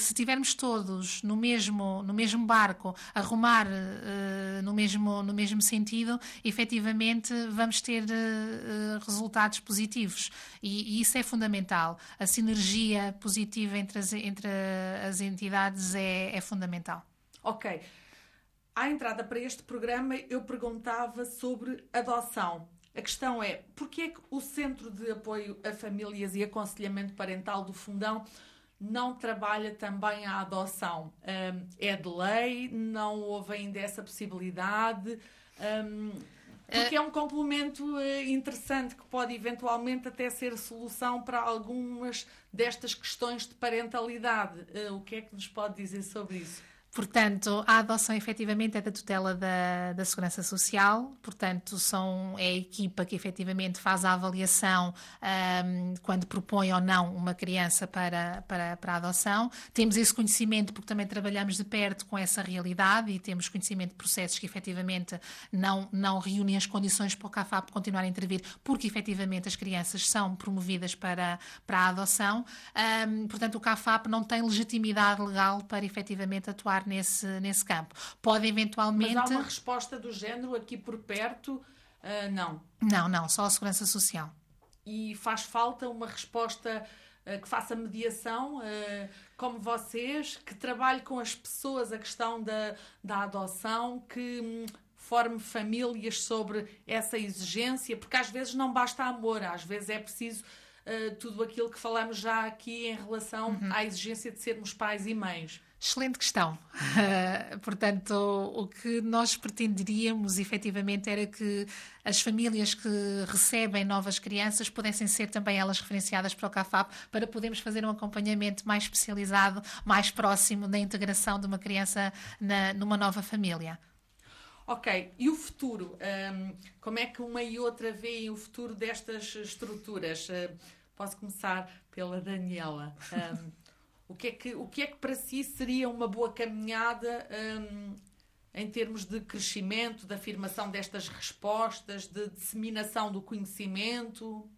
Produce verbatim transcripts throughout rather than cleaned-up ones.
se tivermos todos no mesmo, no mesmo barco, a remar uh, no, mesmo, no mesmo sentido, efetivamente vamos ter uh, resultados positivos. E, e isso é fundamental. A sinergia positiva entre as, entre as entidades é, é fundamental. Ok. À entrada para este programa, eu perguntava sobre adoção. A questão é, porquê é que o Centro de Apoio a Famílias e Aconselhamento Parental do Fundão não trabalha também a adoção? Um, é de lei? Não houve ainda essa possibilidade? Um, porque é um complemento uh, interessante que pode eventualmente até ser solução para algumas destas questões de parentalidade. Uh, o que é que nos pode dizer sobre isso? Portanto, a adoção efetivamente é da tutela da, da Segurança Social, portanto, são, é a equipa que efetivamente faz a avaliação um, quando propõe ou não uma criança para, para, para a adoção. Temos esse conhecimento porque também trabalhamos de perto com essa realidade e temos conhecimento de processos que efetivamente não, não reúnem as condições para o C A F A P continuar a intervir, porque efetivamente as crianças são promovidas para, para a adoção. Um, portanto, o C A F A P não tem legitimidade legal para efetivamente atuar Nesse, nesse campo. Pode eventualmente... Mas há uma resposta do género aqui por perto? Uh, não. Não, não, só a Segurança Social. E faz falta uma resposta uh, que faça mediação, uh, como vocês, que trabalhe com as pessoas a questão da, da adoção, que um, forme famílias sobre essa exigência, porque às vezes não basta amor, às vezes é preciso uh, tudo aquilo que falamos já aqui em relação uhum. à exigência de sermos pais e mães. Excelente questão. Uh, portanto, o, o que nós pretenderíamos, efetivamente, era que as famílias que recebem novas crianças pudessem ser também elas referenciadas para o C A F A P, para podermos fazer um acompanhamento mais especializado, mais próximo da integração de uma criança na, numa nova família. Ok, e o futuro? Um, como é que uma e outra veem o futuro destas estruturas? Uh, posso começar pela Daniela. Um, O que, é que, o que é que para si seria uma boa caminhada um, em termos de crescimento, de afirmação destas respostas, de disseminação do conhecimento?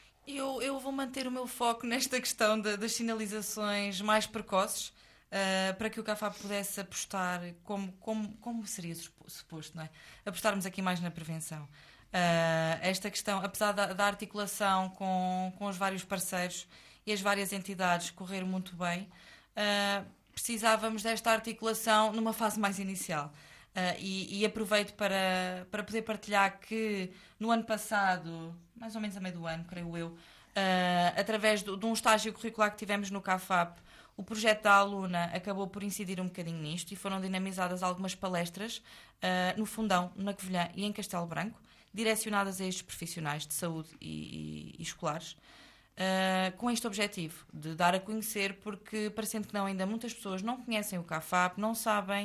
Eu, eu vou manter o meu foco nesta questão de, das sinalizações mais precoces, uh, para que o C A F A P pudesse apostar, como, como, como seria suposto, não é? Apostarmos aqui mais na prevenção. Uh, esta questão, apesar da, da articulação com, com os vários parceiros e as várias entidades correr muito bem, uh, precisávamos desta articulação numa fase mais inicial. Uh, e, e aproveito para, para poder partilhar que no ano passado, mais ou menos a meio do ano, creio eu, uh, através do, de um estágio curricular que tivemos no C A F A P, o projeto da aluna acabou por incidir um bocadinho nisto e foram dinamizadas algumas palestras uh, no Fundão, na Covilhã e em Castelo Branco, direcionadas a estes profissionais de saúde e, e, e escolares, uh, com este objetivo de dar a conhecer, porque, parecendo que não, ainda muitas pessoas não conhecem o C A F A P, não sabem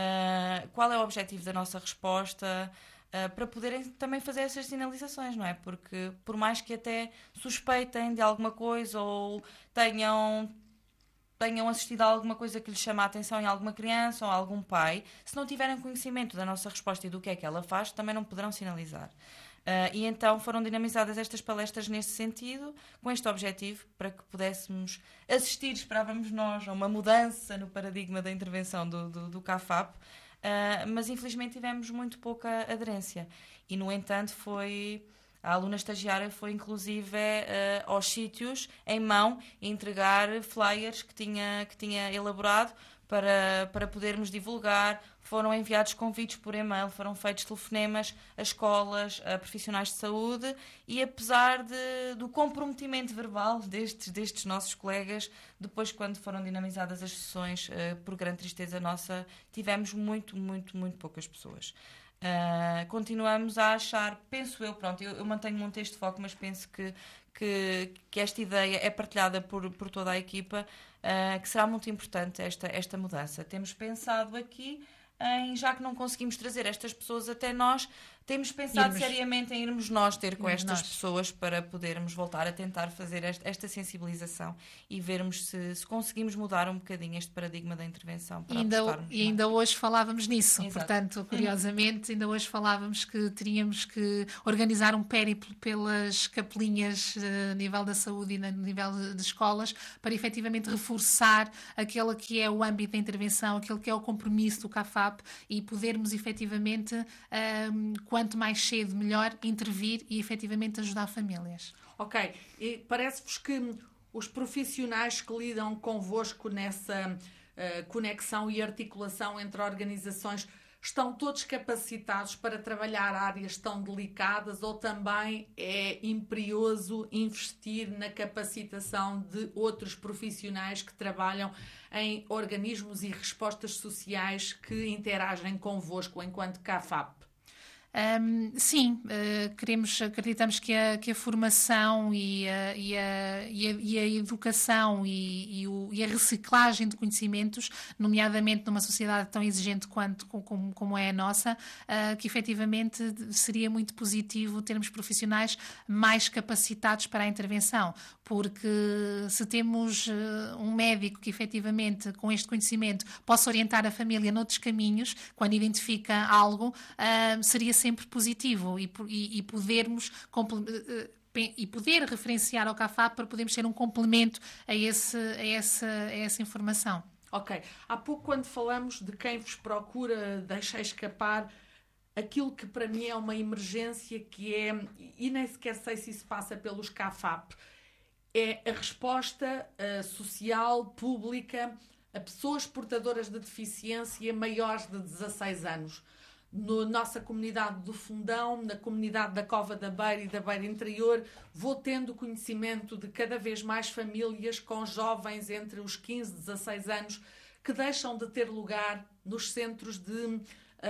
uh, qual é o objetivo da nossa resposta, uh, para poderem também fazer essas sinalizações, não é? Porque, por mais que até suspeitem de alguma coisa ou tenham... tenham assistido a alguma coisa que lhes chama a atenção em alguma criança ou algum pai, se não tiverem conhecimento da nossa resposta e do que é que ela faz, também não poderão sinalizar. Uh, e então foram dinamizadas estas palestras neste sentido, com este objetivo, para que pudéssemos assistir, esperávamos nós, a uma mudança no paradigma da intervenção do, do, do C A F A P, uh, mas infelizmente tivemos muito pouca aderência. E, no entanto, foi... A aluna estagiária foi, inclusive, uh, aos sítios, em mão, entregar flyers que tinha, que tinha elaborado para, para podermos divulgar. Foram enviados convites por e-mail, foram feitos telefonemas a escolas, a profissionais de saúde e, apesar de, do comprometimento verbal destes, destes nossos colegas, depois, quando foram dinamizadas as sessões, uh, por grande tristeza nossa, tivemos muito, muito, muito poucas pessoas. Uh, continuamos a achar, penso eu, pronto, eu, eu mantenho muito este foco, mas penso que, que, que esta ideia é partilhada por, por toda a equipa, uh, que será muito importante esta, esta mudança. Temos pensado aqui em, já que não conseguimos trazer estas pessoas até nós, Temos pensado irmos. seriamente em irmos nós ter com Irmos estas nós. pessoas para podermos voltar a tentar fazer esta, esta sensibilização e vermos se, se conseguimos mudar um bocadinho este paradigma da intervenção. Para E ainda, apostarmos e ainda mais. hoje falávamos nisso, Exato. portanto, curiosamente, ainda hoje falávamos que teríamos que organizar um périplo pelas capelinhas eh, a nível da saúde e a nível de, de escolas para efetivamente reforçar aquele que é o âmbito da intervenção, aquele que é o compromisso do C A F A P e podermos efetivamente, um, quanto mais cedo melhor, intervir e efetivamente ajudar famílias. Ok, e parece-vos que os profissionais que lidam convosco nessa uh, conexão e articulação entre organizações estão todos capacitados para trabalhar áreas tão delicadas ou também é imperioso investir na capacitação de outros profissionais que trabalham em organismos e respostas sociais que interagem convosco enquanto C A F A P? Um, sim, uh, queremos, acreditamos que a, que a formação e a, e a, e a, e a educação e, e, o, e a reciclagem de conhecimentos, nomeadamente numa sociedade tão exigente quanto, como, como é a nossa, uh, que efetivamente seria muito positivo termos profissionais mais capacitados para a intervenção, porque se temos uh, um médico que efetivamente com este conhecimento possa orientar a família noutros caminhos, quando identifica algo, uh, seria sempre positivo e, e, e podermos e poder referenciar ao C A F A P para podermos ser um complemento a, esse, a, essa, a essa informação. Ok. Há pouco, quando falamos de quem vos procura, deixa escapar aquilo que para mim é uma emergência, que é, e nem sequer sei se isso passa pelos C A F A P, é a resposta uh, social, pública, a pessoas portadoras de deficiência maiores de dezasseis anos. Na nossa comunidade do Fundão, na comunidade da Cova da Beira e da Beira Interior, vou tendo conhecimento de cada vez mais famílias com jovens entre os quinze e dezasseis anos que deixam de ter lugar nos centros de um,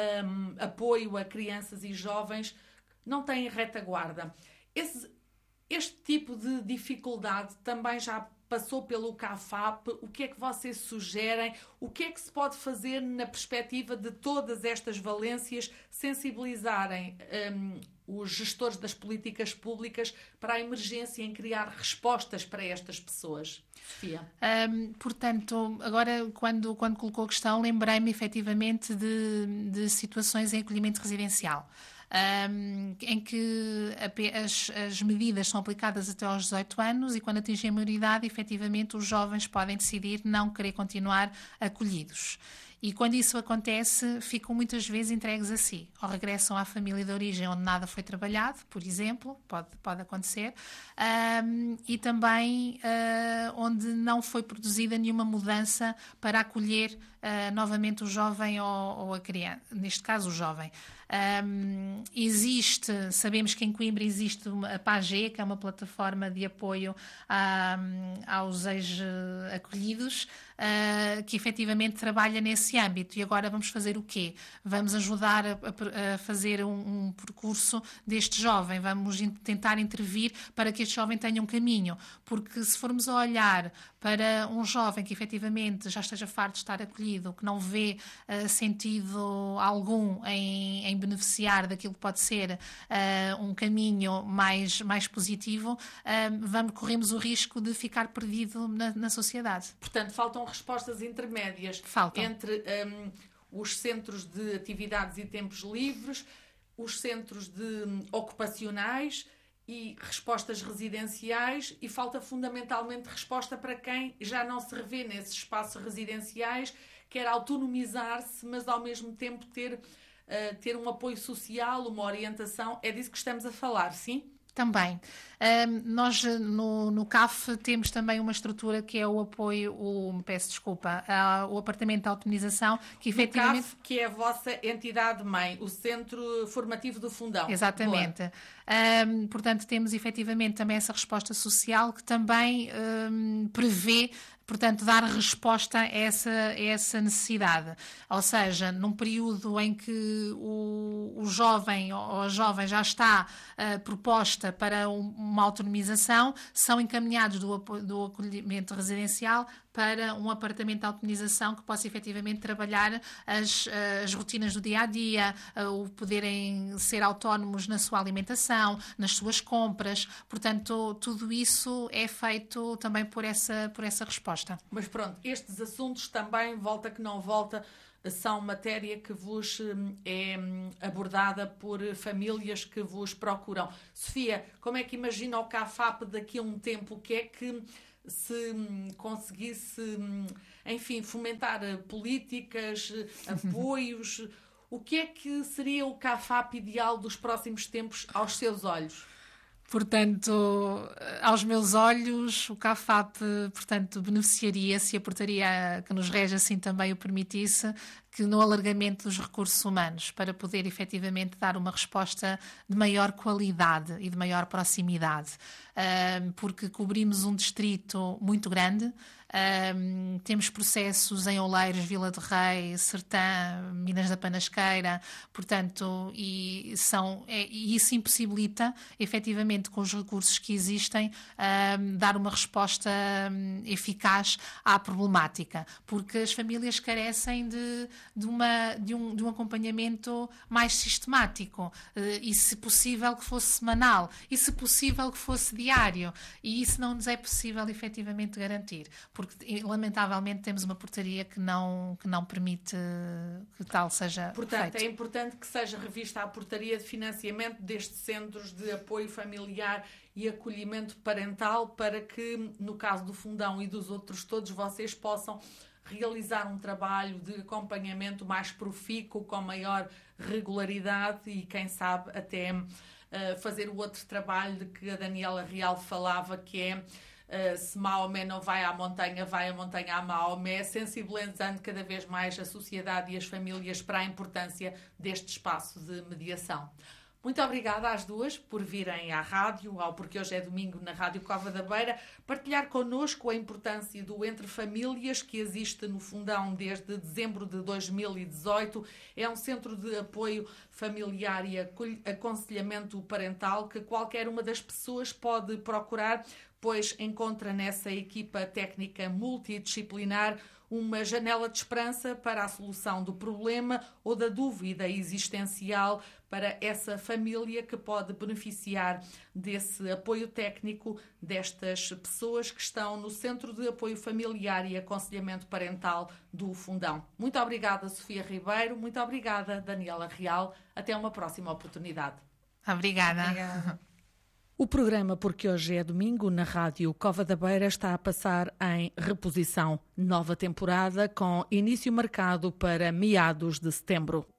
apoio a crianças e jovens, não têm retaguarda. Esse, este tipo de dificuldade também já passou pelo C A F A P. O que é que vocês sugerem? O que é que se pode fazer na perspectiva de todas estas valências sensibilizarem um, os gestores das políticas públicas para a emergência em criar respostas para estas pessoas? Sofia. Um, portanto, agora quando, quando colocou a questão, lembrei-me efetivamente de, de situações em acolhimento residencial. Um, em que as, as medidas são aplicadas até aos dezoito anos e quando atingem a maioridade, efetivamente, os jovens podem decidir não querer continuar acolhidos. E quando isso acontece, ficam muitas vezes entregues a si. Ou regressam à família de origem onde nada foi trabalhado, por exemplo, pode, pode acontecer, um, e também uh, onde não foi produzida nenhuma mudança para acolher uh, novamente o jovem ou, ou a criança, neste caso o jovem. Um, existe, sabemos que em Coimbra existe uma, a PAGE, que é uma plataforma de apoio a, aos ex-acolhidos, uh, que efetivamente trabalha nesse âmbito. E agora vamos fazer o quê? Vamos ajudar a, a, a fazer um, um percurso deste jovem, vamos in, tentar intervir para que este jovem tenha um caminho, porque se formos a olhar para um jovem que efetivamente já esteja farto de estar acolhido, que não vê uh, sentido algum em, em beneficiar daquilo que pode ser uh, um caminho mais, mais positivo, uh, vamos, corremos o risco de ficar perdido na, na sociedade. Portanto, faltam respostas intermédias Faltam. entre um, os centros de atividades e tempos livres, os centros de um, ocupacionais e respostas residenciais, e falta fundamentalmente resposta para quem já não se revê nesses espaços residenciais, quer autonomizar-se, mas ao mesmo tempo ter, uh, ter um apoio social, uma orientação. É disso que estamos a falar, sim? Também. Um, nós no, no C A F temos também uma estrutura que é o apoio, o, peço desculpa, uh, o apartamento de autonomização, que efetivamente... O C A F, que é a vossa entidade-mãe, o Centro Formativo do Fundão. Exatamente. Um, portanto, temos efetivamente também essa resposta social que também um, prevê, portanto, dar resposta a essa, a essa necessidade. Ou seja, num período em que o, o jovem ou a jovem já está uh, proposta para um, uma autonomização, são encaminhados do, do acolhimento residencial para um apartamento de automatização que possa efetivamente trabalhar as, as rotinas do dia-a-dia, o poderem ser autónomos na sua alimentação, nas suas compras. Portanto, tudo isso é feito também por essa, por essa resposta. Mas pronto, estes assuntos também, volta que não volta, são matéria que vos é abordada por famílias que vos procuram. Sofia, como é que imagina o C A F A P daqui a um tempo? O que é que, se conseguisse, enfim, fomentar políticas, apoios, o que é que seria o C A F A P ideal dos próximos tempos aos seus olhos? Portanto, aos meus olhos, o C A F A P, portanto, beneficiaria, se a portaria que nos rege assim também o permitisse, que no alargamento dos recursos humanos, para poder efetivamente dar uma resposta de maior qualidade e de maior proximidade, porque cobrimos um distrito muito grande. Um, temos processos em Oleiros, Vila de Rei, Sertã, Minas da Panasqueira, portanto, e, são, é, e isso impossibilita, efetivamente, com os recursos que existem, um, dar uma resposta um, eficaz à problemática, porque as famílias carecem de, de, uma, de, um, de um acompanhamento mais sistemático, uh, e se possível que fosse semanal, e se possível que fosse diário, e isso não nos é possível efetivamente garantir, porque lamentavelmente temos uma portaria que não, que não permite que tal seja Portanto, feito. É importante que seja revista a portaria de financiamento destes centros de apoio familiar e acolhimento parental, para que, no caso do Fundão e dos outros todos, vocês possam realizar um trabalho de acompanhamento mais profícuo, com maior regularidade e, quem sabe, até uh, fazer o outro trabalho de que a Daniela Real falava, que é Uh, se Maomé não vai à montanha, vai a montanha a Maomé, sensibilizando cada vez mais a sociedade e as famílias para a importância deste espaço de mediação. Muito obrigada às duas por virem à rádio, ao Porque Hoje é Domingo, na Rádio Cova da Beira, partilhar connosco a importância do Entre Famílias, que existe no Fundão desde dezembro de dois mil e dezoito. É um centro de apoio familiar e aconselhamento parental que qualquer uma das pessoas pode procurar, pois encontra nessa equipa técnica multidisciplinar uma janela de esperança para a solução do problema ou da dúvida existencial para essa família, que pode beneficiar desse apoio técnico destas pessoas que estão no Centro de Apoio Familiar e Aconselhamento Parental do Fundão. Muito obrigada, Sofia Ribeiro. Muito obrigada, Daniela Real. Até uma próxima oportunidade. Obrigada. Obrigada. O programa Porque Hoje é Domingo, na Rádio Cova da Beira, está a passar em reposição. Nova temporada com início marcado para meados de setembro.